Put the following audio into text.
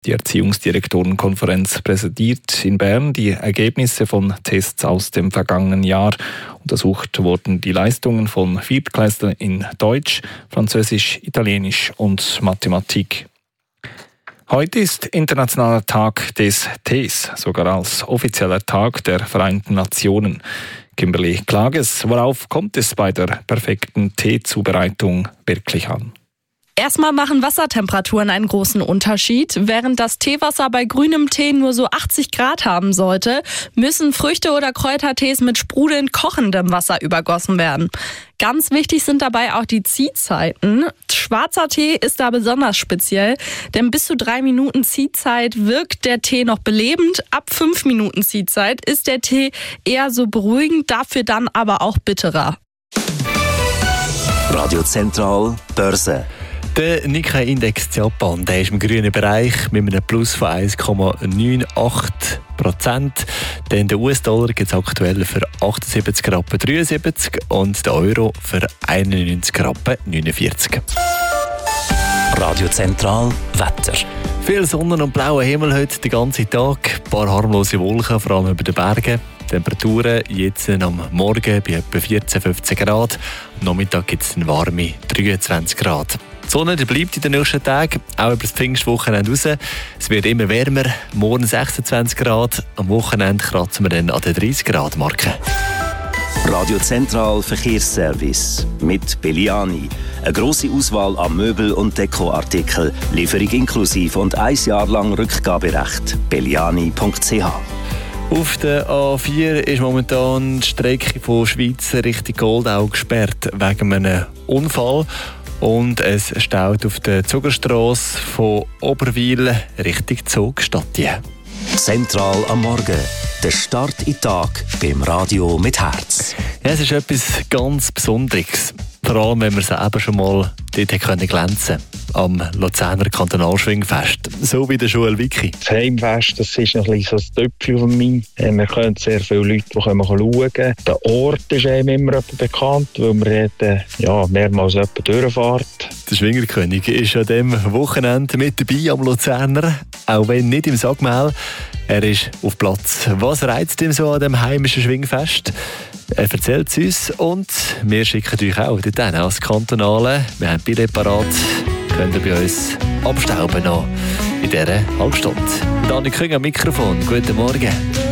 Die Erziehungsdirektorenkonferenz präsentiert in Bern die Ergebnisse von Tests aus dem vergangenen Jahr. Untersucht wurden die Leistungen von Viertklässlern in Deutsch, Französisch, Italienisch und Mathematik. Heute ist Internationaler Tag des Tees, sogar als offizieller Tag der Vereinten Nationen. Kimberly Klages, worauf kommt es bei der perfekten Teezubereitung wirklich an? Erstmal machen Wassertemperaturen einen großen Unterschied. Während das Teewasser bei grünem Tee nur so 80 Grad haben sollte, müssen Früchte- oder Kräutertees mit sprudelnd kochendem Wasser übergossen werden. Ganz wichtig sind dabei auch die Ziehzeiten. Schwarzer Tee ist da besonders speziell, denn bis zu 3 Minuten Ziehzeit wirkt der Tee noch belebend. Ab 5 Minuten Ziehzeit ist der Tee eher so beruhigend, dafür dann aber auch bitterer. Radio Zentral Börse. Der Nikkei-Index in Japan, der ist im grünen Bereich mit einem Plus von 1,98%. Denn der US-Dollar gibt es aktuell für 78,73 Rappen und der Euro für 91,49 Rappen. Radio Zentral Wetter. Viel Sonne und blauer Himmel heute den ganzen Tag. Ein paar harmlose Wolken, vor allem über den Bergen. Temperaturen jetzt am Morgen bei etwa 14-15 Grad. Am Nachmittag gibt es warme 23 Grad. Die Sonne bleibt in den nächsten Tagen, auch über das Pfingstwochenende raus. Es wird immer wärmer, morgen 26 Grad. Am Wochenende kratzen wir dann an der 30 Grad Marke. Radio Zentral Verkehrsservice mit Belliani. Eine grosse Auswahl an Möbel- und Dekoartikeln, Lieferung inklusive und 1 Jahr lang Rückgaberecht. belliani.ch. Auf der A4 ist momentan die Strecke von Schweiz Richtung Goldau gesperrt wegen einem Unfall. Und es staut auf der Zugerstrasse von Oberwil Richtung Zugstadtien. Zentral am Morgen. Der Start in den Tag beim Radio mit Herz. Ja, es ist etwas ganz Besonderes. Vor allem, wenn wir selber schon mal dort glänzen konnten. Am Luzerner Kantonalschwingfest. So wie der Joel Wicki. Das Heimfest, das ist noch ein bisschen so ein Töpfchen auf dem Main. Wir können sehr viele Leute, die schauen können. Der Ort ist einem immer bekannt, weil man mehrmals durchfährt. Der Schwingerkönig ist an diesem Wochenende mit dabei am Luzerner, auch wenn nicht im Sagmehl. Er ist auf Platz. Was reizt ihm so an dem heimischen Schwingfest? Er erzählt es uns und wir schicken euch auch dorthin als Kantonale. Wir haben Billett parat, könnt ihr bei uns abstauben noch in dieser Halbstunde. Dani Küng am Mikrofon, guten Morgen.